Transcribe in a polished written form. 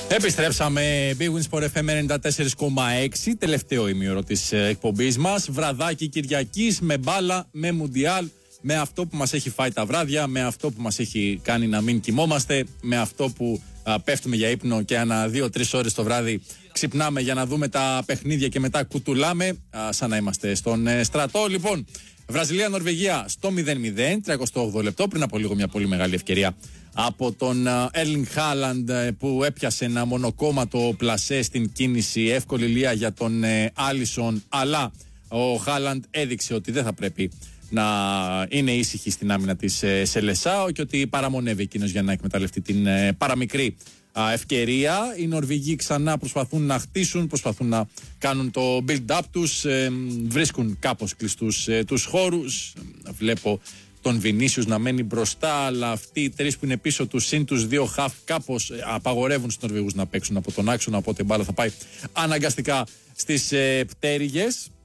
Επιστρέψαμε. Big Win Sport FM 94,6. Τελευταίο ημίωρο της εκπομπής μας. Βραδάκι Κυριακής με μπάλα, με μουντιάλ. Με αυτό που μας έχει φάει τα βράδια. Με αυτό που μας έχει κάνει να μην κοιμόμαστε. Με αυτό που πέφτουμε για ύπνο και ανά 2-3 ώρες το βράδυ ξυπνάμε για να δούμε τα παιχνίδια και μετά κουτουλάμε. Σαν να είμαστε στον στρατό. Λοιπόν, Βραζιλία-Νορβηγία στο 0-0, 38 λεπτό. Πριν από λίγο μια πολύ μεγάλη ευκαιρία από τον Έρλινγκ Χάλαντ που έπιασε ένα μονοκόμματο πλασέ στην κίνηση. Εύκολη λία για τον Άλισον, αλλά ο Χάλαντ έδειξε ότι δεν θα πρέπει να είναι ήσυχη στην άμυνα της Σελεσάο και ότι παραμονεύει εκείνος για να εκμεταλλευτεί την παραμικρή ευκαιρία. Οι Νορβηγοί ξανά προσπαθούν να χτίσουν, προσπαθούν να κάνουν το build-up τους, βρίσκουν κάπως κλειστούς τους χώρους. Βλέπω τον Βινίσιους να μένει μπροστά, αλλά αυτοί οι τρεις που είναι πίσω του, συν τους δύο χαφ, κάπως απαγορεύουν στους Νορβηγούς να παίξουν από τον άξονα. Οπότε η μπάλα θα πάει αναγκαστικά στις πτέρυγες.